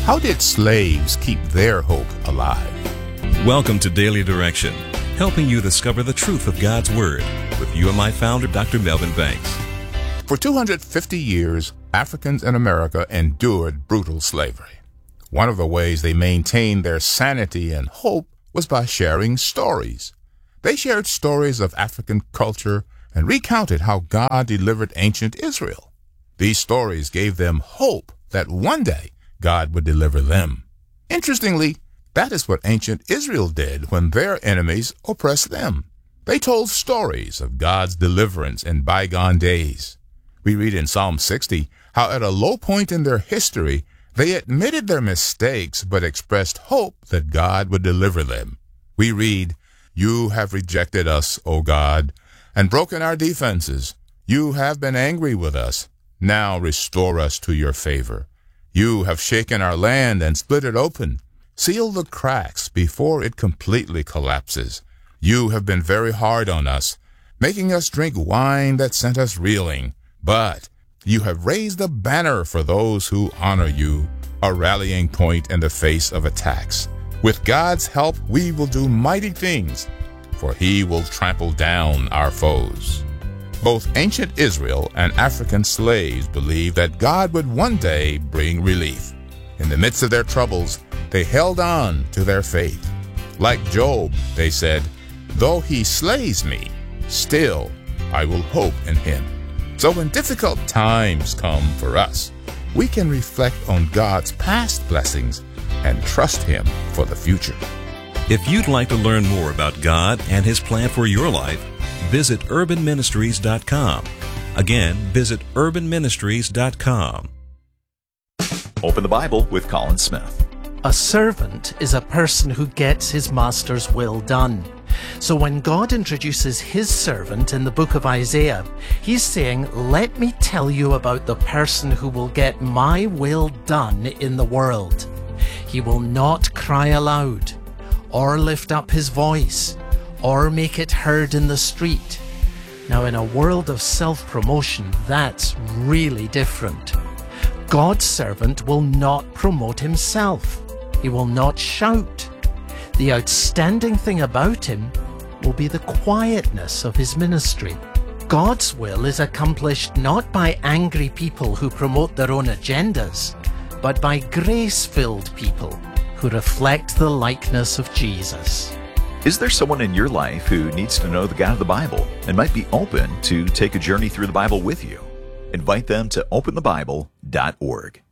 How did slaves keep their hope alive? Welcome to Daily Direction, helping you discover the truth of God's Word with UMI founder Dr. Melvin Banks. For 250 years, Africans in America endured brutal slavery. One of the ways they maintained their sanity and hope was by sharing stories. They shared stories of African culture and recounted how God delivered ancient Israel. These stories gave them hope that one day God would deliver them. Interestingly, that is what ancient Israel did when their enemies oppressed them. They told stories of God's deliverance in bygone days. We read in Psalm 60 how at a low point in their history, they admitted their mistakes but expressed hope that God would deliver them. We read, "You have rejected us, O God, and broken our defenses. You have been angry with us. Now restore us to your favor. You have shaken our land and split it open. Seal the cracks before it completely collapses. You have been very hard on us, making us drink wine that sent us reeling. But you have raised a banner for those who honor you, a rallying point in the face of attacks. With God's help, we will do mighty things, for he will trample down our foes." Both ancient Israel and African slaves believed that God would one day bring relief. In the midst of their troubles, they held on to their faith. Like Job, they said, "Though he slays me, still I will hope in him." So when difficult times come for us, we can reflect on God's past blessings and trust him for the future. If you'd like to learn more about God and His plan for your life, visit urbanministries.com. Again, visit urbanministries.com. Open the Bible with Colin Smith. A servant is a person who gets his master's will done. So when God introduces his servant in the book of Isaiah, he's saying, "Let me tell you about the person who will get my will done in the world. He will not cry aloud, or lift up his voice, or make it heard in the street." Now, in a world of self-promotion, that's really different. God's servant will not promote himself. He will not shout. The outstanding thing about him will be the quietness of his ministry. God's will is accomplished not by angry people who promote their own agendas, but by grace-filled people who reflect the likeness of Jesus. Is there someone in your life who needs to know the God of the Bible and might be open to take a journey through the Bible with you? Invite them to openthebible.org.